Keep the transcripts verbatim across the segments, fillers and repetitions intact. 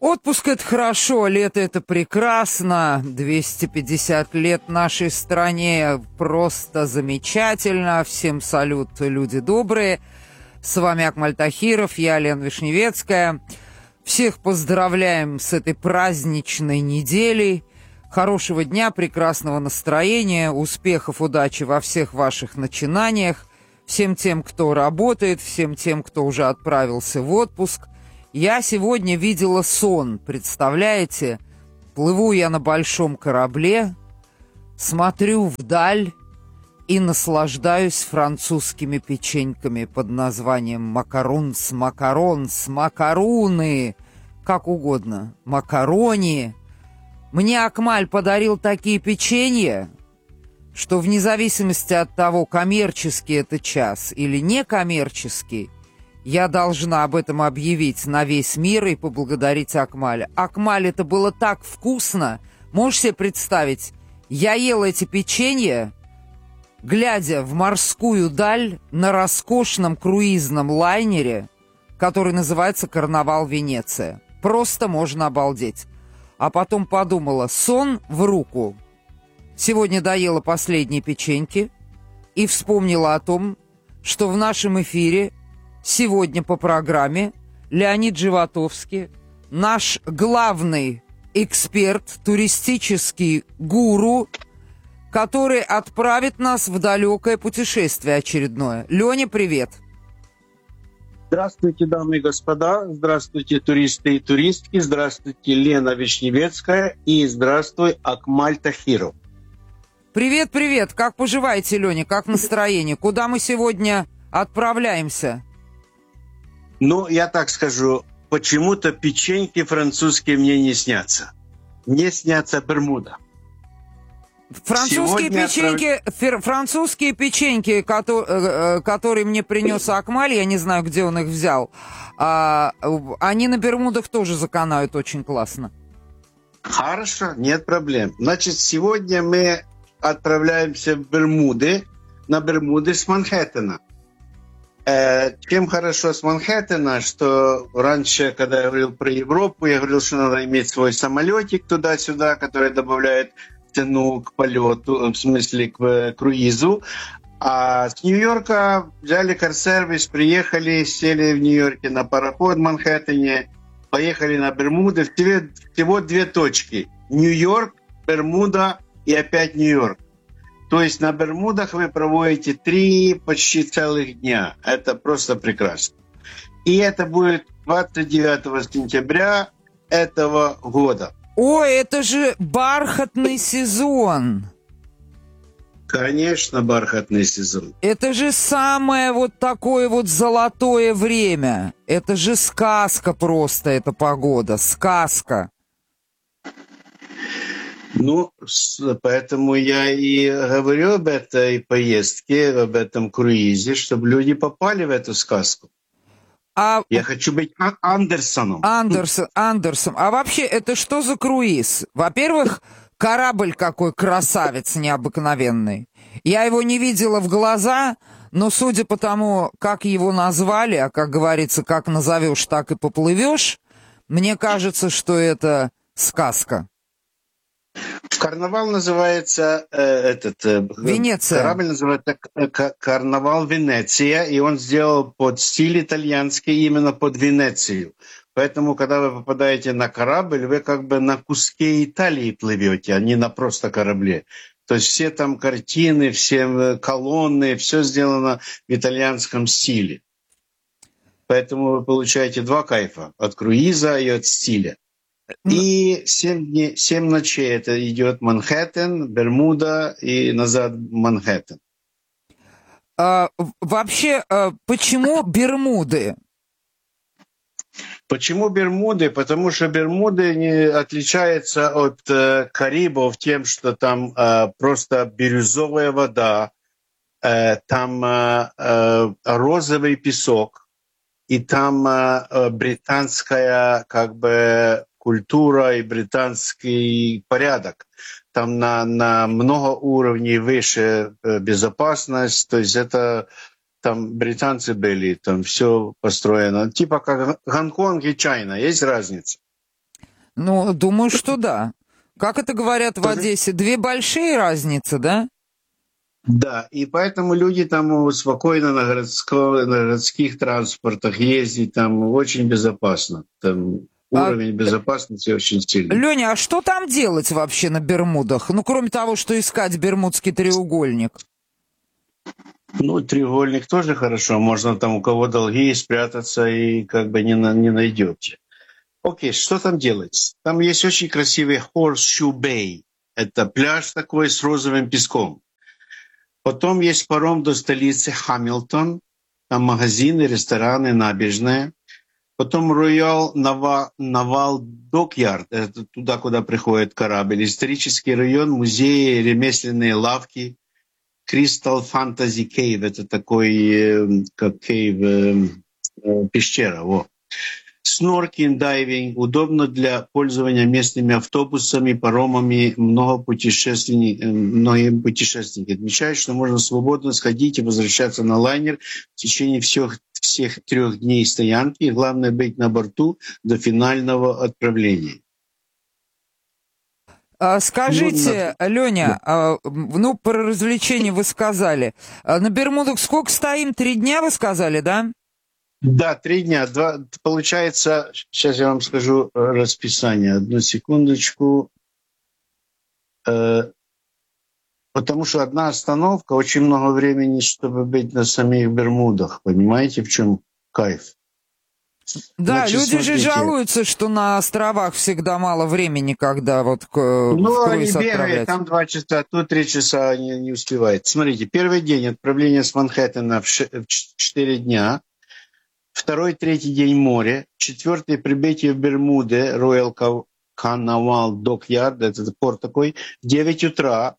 Отпуск — это хорошо, лето — это прекрасно, двести пятьдесят лет нашей стране просто замечательно. Всем салют, люди добрые. С вами Акмаль Тахиров, я Лена Вишневецкая. Всех поздравляем с этой праздничной неделей. Хорошего дня, прекрасного настроения, успехов, удачи во всех ваших начинаниях. Всем тем, кто работает, всем тем, кто уже отправился в отпуск. Я сегодня видела сон, представляете? Плыву я на большом корабле, смотрю вдаль и наслаждаюсь французскими печеньками под названием макарунс, макаронс, макаруны, как угодно, макарони. Мне Акмаль подарил такие печенья, что вне зависимости от того, коммерческий это час или некоммерческий, я должна об этом объявить на весь мир и поблагодарить Акмаля. Акмаль, это было так вкусно. Можешь себе представить, я ела эти печенья, глядя в морскую даль на роскошном круизном лайнере, который называется «Карнавал Венеция». Просто можно обалдеть. А потом подумала, сон в руку. Сегодня доела последние печеньки и вспомнила о том, что в нашем эфире сегодня по программе Леонид Животовский, наш главный эксперт, туристический гуру, который отправит нас в далекое путешествие очередное. Леня, привет! Здравствуйте, дамы и господа, здравствуйте, туристы и туристки, здравствуйте, Лена Вишневецкая и здравствуй, Акмаль Тахиров. Привет, привет! Как поживаете, Леня? Как настроение? Куда мы сегодня отправляемся? Ну, я так скажу, почему-то печеньки французские мне не снятся. Мне снятся Бермуда. Французские Сегодня печеньки, отправ... французские печеньки, которые, которые мне принес Акмаль, я не знаю, где он их взял, а, они на Бермудах тоже заканают очень классно. Хорошо, нет проблем. Значит, сегодня мы отправляемся в Бермуды, на Бермуды с Манхэттена. Чем хорошо с Манхэттена, что раньше, когда я говорил про Европу, я говорил, что надо иметь свой самолетик туда-сюда, который добавляет цену к полету, в смысле к круизу. А с Нью-Йорка взяли карсервис, приехали, сели в Нью-Йорке на пароход в Манхэттене, поехали на Бермуды. Всего, всего две точки. Нью-Йорк, Бермуда и опять Нью-Йорк. То есть на Бермудах вы проводите три почти целых дня. Это просто прекрасно. И это будет двадцать девятого сентября этого года. Ой, это же бархатный сезон. Конечно, бархатный сезон. Это же самое вот такое вот золотое время. Это же сказка просто, эта погода. Сказка. Ну, поэтому я и говорю об этой поездке, об этом круизе, чтобы люди попали в эту сказку. А... Я хочу быть Андерсоном. Андерсон, Андерсон. А вообще, это что за круиз? Во-первых, корабль какой красавец необыкновенный. Я его не видела в глаза, но судя по тому, как его назвали, а, как говорится, как назовешь, так и поплывешь, мне кажется, что это сказка. Карнавал называется э, этот э, Венеция. Корабль называется Карнавал Венеция, и он сделал под стиль итальянский именно под Венецию. Поэтому, когда вы попадаете на корабль, вы как бы на куске Италии плывете, а не на просто корабле. То есть все там картины, все колонны, все сделано в итальянском стиле. Поэтому вы получаете два кайфа: от круиза и от стиля. И семь дней, семь ночей это идет Манхэттен, Бермуда и назад Манхэттен. А, вообще, а почему Бермуды? Почему Бермуды? Потому что Бермуды не отличаются от э, Карибов тем, что там э, просто бирюзовая вода, э, там э, э, розовый песок, и там э, британская как бы культура и британский порядок. Там на, на много уровней выше безопасность. То есть это там британцы были, там все построено. Типа как Гонконг и Чайна. Есть разница? Ну, думаю, что да. Как это говорят в Одессе, две большие разницы, да? Да, и поэтому люди там могут спокойно на, городско, на городских транспортах ездить, там очень безопасно. Там А, уровень безопасности очень сильный. Леня, а что там делать вообще на Бермудах? Ну, кроме того, что искать Бермудский треугольник. Ну, треугольник тоже хорошо. Можно там у кого долги спрятаться и как бы не, на, не найдете. Окей, что там делать? Там есть очень красивый Horseshoe Bay. Это пляж такой с розовым песком. Потом есть паром до столицы Хамилтон. Там магазины, рестораны, набережная. Потом Royal Naval Dockyard. Это туда, куда приходит корабль. Исторический район, музеи, ремесленные лавки. Crystal Fantasy Cave. Это такой, как кейв, пещера. Во. Сноркинг, дайвинг, удобно для пользования местными автобусами, паромами, много путешественников, многие путешественники отмечают, что можно свободно сходить и возвращаться на лайнер в течение всех, всех трех дней стоянки, и главное быть на борту до финального отправления. Скажите, ну, Леня, да. ну, про развлечения вы сказали. На Бермудах сколько стоим? Три дня, вы сказали, да? Да, три дня. Два, получается, сейчас я вам скажу расписание. Одну секундочку. Э, потому что одна остановка, очень много времени, чтобы быть на самих Бермудах. Понимаете, в чем кайф? Да, Значит, люди смотрите. же жалуются, что на островах всегда мало времени, когда вот ну, в они круиз бегают, отправляются. там два часа, тут три часа они не успевают. Смотрите, первый день отправления с Манхэттена в четыре дня. Второй, третий день море. Четвертый прибытие в Бермуды, Royal Naval Dockyard, это порт такой, в девять утра.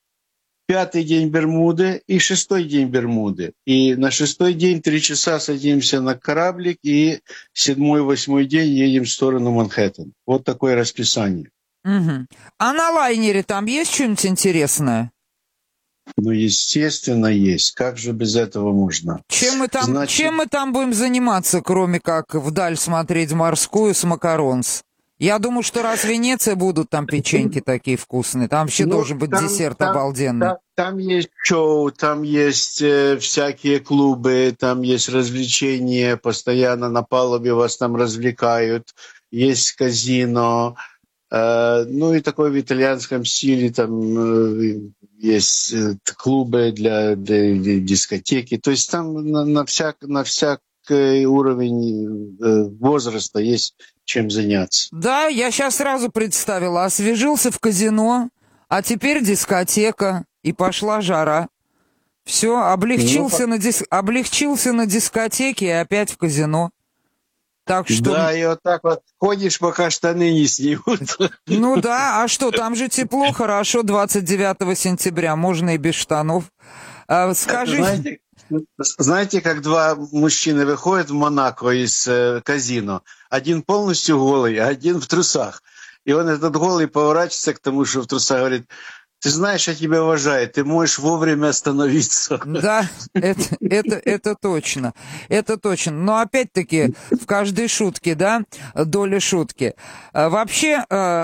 Пятый день Бермуды и шестой день Бермуды. И на шестой день три часа садимся на кораблик, и седьмой, восьмой день едем в сторону Манхэттена. Вот такое расписание. Угу. А на лайнере там есть что-нибудь интересное? Ну, естественно, есть. Как же без этого можно? Чем мы там, Значит... чем мы там будем заниматься, кроме как вдаль смотреть морскую с макаронс? Я думаю, что раз в Венеции будут там печеньки такие вкусные. Там вообще ну, должен быть там, десерт там, обалденный. Там, там есть шоу, там есть э, всякие клубы, там есть развлечения. Постоянно на палубе вас там развлекают. Есть казино. Э, ну и такой в итальянском стиле там э, есть э, клубы для, для, для дискотеки. То есть там на, на, всяк, на всякий уровень э, возраста есть чем заняться. Да, я сейчас сразу представила. Освежился в казино, а теперь дискотека, и пошла жара. Все, облегчился, ну, на дис... облегчился на дискотеке и опять в казино. Так что... Да, и вот так вот ходишь, пока штаны не снимут. Ну да, а что, там же тепло, хорошо, двадцать девятого сентября, можно и без штанов. А, скажи... Знаете, знаете, как два мужчины выходят в Монако из э, казино, один полностью голый, а один в трусах. И он, этот голый, поворачивается к тому, что в трусах, говорит: ты знаешь, я тебя уважаю, ты можешь вовремя остановиться. Да, это, это, это точно, это точно. Но опять-таки в каждой шутке, да, доля шутки. Вообще,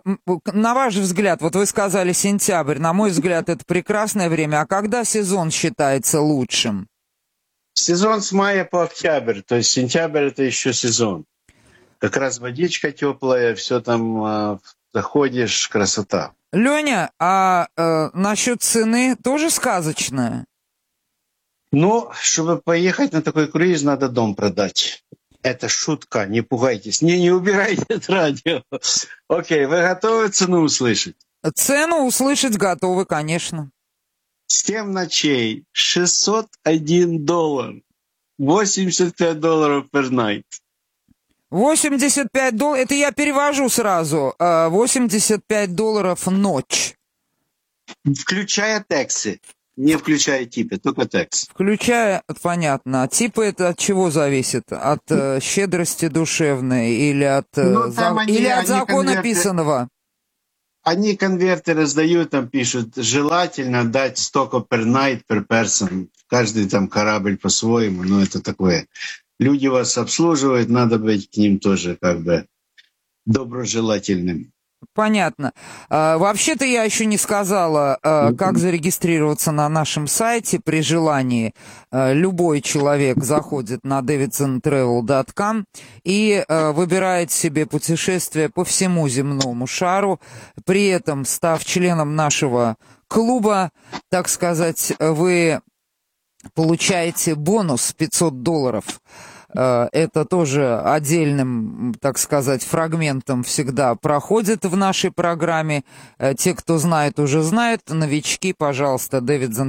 на ваш взгляд, вот вы сказали сентябрь, на мой взгляд, это прекрасное время. А когда сезон считается лучшим? Сезон с мая по октябрь, то есть сентябрь это еще сезон. Как раз водичка теплая, все там заходишь, красота. Леня, а э, насчет цены тоже сказочная? Ну, чтобы поехать на такой круиз, надо дом продать. Это шутка, не пугайтесь. Не, не убирайте это радио. Окей, вы готовы цену услышать? Цену услышать готовы, конечно. Семь ночей, шестьсот один доллар, восемьдесят пять долларов per night. восемьдесят пять долларов, это я перевожу сразу, восемьдесят пять долларов ночь. Включая таксы, не включая типы, только таксы. Включая, понятно. А типы это от чего зависит? От э, щедрости душевной или от, э, ну, за... они, или от закона конверты... писанного? Они конверты раздают, там пишут, желательно дать столько per night, per person. Каждый там корабль по-своему, но это такое. Люди вас обслуживают, надо быть к ним тоже как бы доброжелательным. Понятно. А, вообще-то я еще не сказала, а, как зарегистрироваться на нашем сайте. При желании а, любой человек заходит на davidson travel dot com и а, выбирает себе путешествие по всему земному шару. При этом, став членом нашего клуба, так сказать, вы получаете бонус пятьсот долларов. Это тоже отдельным, так сказать, фрагментом всегда проходит в нашей программе. Те, кто знает, уже знают. Новички, пожалуйста, davidson